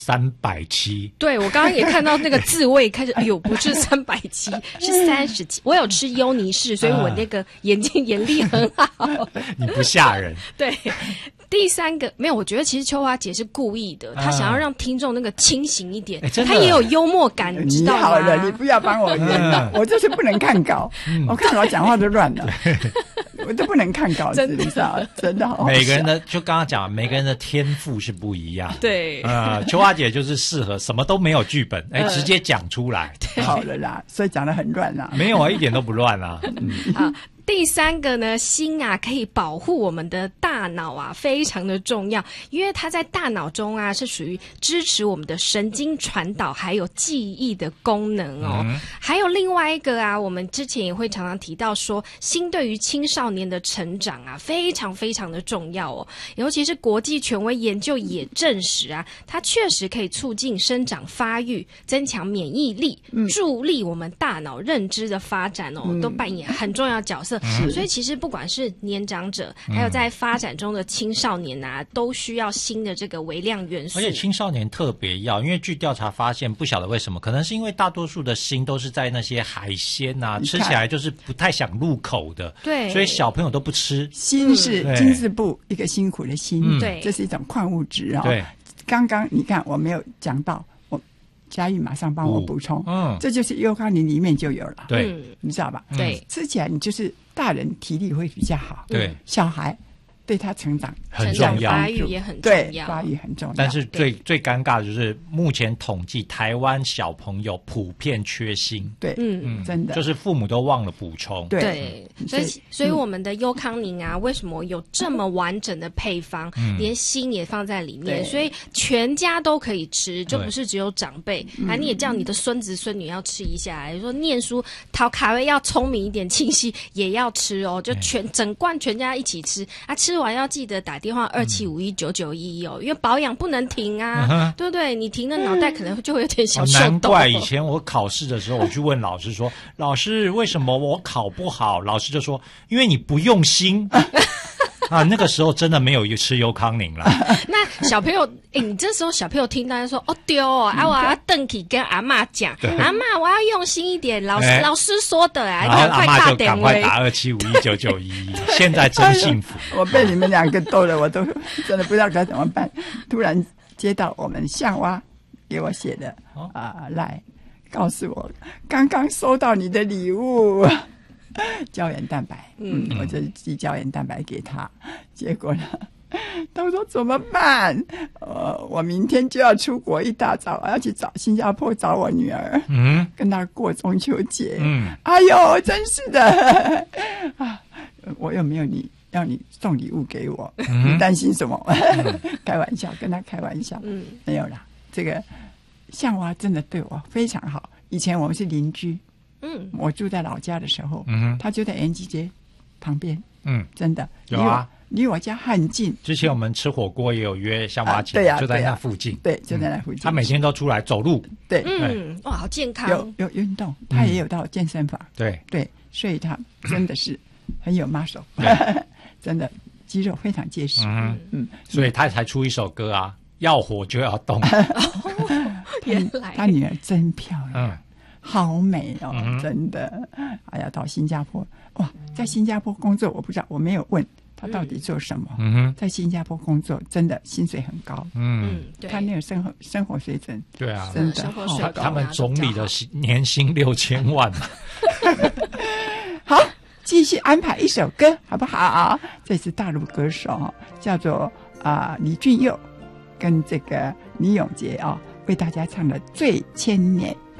370。 对，我刚刚也看到那个字位开始，哎呦，不是370，是37。我有吃优尼士，所以我那个眼力很好。 你不吓人。 对。第三个没有，我觉得其实秋花姐是故意的，她想要让听众那个清醒一点，她也有幽默感，你知道吗？ 你好了，你不要帮我圆了，我就是不能看稿，我看稿讲话都乱了，我都不能看稿子，你知道，真的好。 每个人的就刚刚讲，每个人的天赋是不一样。 对， 秋花姐就是适合什么都没有剧本，直接讲出来。 好了啦，所以讲得很乱啦。 没有啊，一点都不乱啊。 好。第三个呢，心啊可以保护我们的大脑啊，非常的重要，因为它在大脑中啊是属于支持我们的神经传导还有记忆的功能哦。还有另外一个啊，我们之前也会常常提到说，心对于青少年的成长啊非常非常的重要哦，尤其是国际权威研究也证实啊，它确实可以促进生长发育，增强免疫力，助力我们大脑认知的发展哦，都扮演很重要的角色。所以其实不管是年长者，还有在发展中的青少年啊，都需要锌的这个微量元素。 而且青少年特别要，因为据调查发现，不晓得为什么，可能是因为大多数的锌都是在那些海鲜啊，吃起来就是不太想入口的， 对， 所以小朋友都不吃。 锌是金字部一个辛苦的辛， 对， 这是一种矿物质啊。 对， 刚刚你看我没有讲到。嘉玉马上帮我补充，这就是优康宁里面就有了， 对， 你知道吧？ 对， 吃起来你就是大人体力会比较好， 对， 小孩对他成长很重要， 发育也很重要， 对，发育很重要。 但是最尴尬的就是目前统计，台湾小朋友普遍缺锌， 对，真的就是父母都忘了补充， 对，所以我们的优康宁啊，为什么有这么完整的配方，连锌也放在里面，所以全家都可以吃，就不是只有长辈啊，你也叫你的孙子孙女要吃一下，说念书讨卡位要聪明一点，清晰也要吃哦，就整罐全家一起吃啊，吃完要记得打电话27519911哦，因为保养不能停啊，对不对？你停了脑袋可能就会有点小受难怪以前我考试的时候，我去问老师说：“老师，为什么我考不好？”老师就说：“因为你不用心。”啊，那个时候真的没有吃优康宁了。 那小朋友，你这时候小朋友听到就说：“哦丢哦，啊我要邓起跟阿嬷讲，阿嬷我要用心一点，老师说的啊， 然后阿嬷就赶快打27519911，现在真幸福。 我被你们两个逗了，我都真的不知道该怎么办。突然接到我们向蛙给我写的来告诉我，刚刚收到你的礼物。胶原蛋白，我就寄胶原蛋白给他，结果呢，他说怎么办？我明天就要出国，一大早我要去新加坡找我女儿，跟她过中秋节。哎呦，真是的啊！我又没有要你送礼物给我，你担心什么？开玩笑，跟他开玩笑，没有啦。这个向娃真的对我非常好，以前我们是邻居。我住在老家的时候，他就在延吉街旁边，真的有啊， 离我家很近。 之前我们吃火锅也有约向娃姐，就在那附近， 对，就在那附近。 他每天都出来走路， 对， 哇，好健康， 有运动，他也有到健身房， 对， 所以他真的是很有 muscle， 真的肌肉非常结实， 所以他才出一首歌啊，要火就要动。 原来他女儿真漂亮。好美哦，真的！哎呀，到新加坡哇，在新加坡工作，我不知道，我没有问他到底做什么。在新加坡工作，真的薪水很高。他那个生活水准， 对啊， 真的好高。 他们总理的年薪6000万嘛。 好，继续安排一首歌，好不好？这是大陆歌手，叫做李俊佑跟这个李永杰为大家唱的《醉千年》。